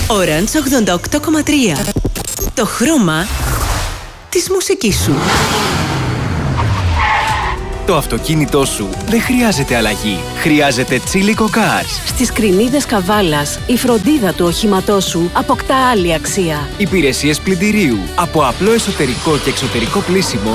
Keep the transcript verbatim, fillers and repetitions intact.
Orange ογδόντα οκτώ κόμμα τρία. Το χρώμα της μουσικής σου. Το αυτοκίνητό σου δεν χρειάζεται αλλαγή. Χρειάζεται Τσίλικο Cars. Στις κρινίδες Καβάλας, η φροντίδα του οχήματός σου αποκτά άλλη αξία. Υπηρεσίες πλυντηρίου. Από απλό εσωτερικό και εξωτερικό πλύσιμο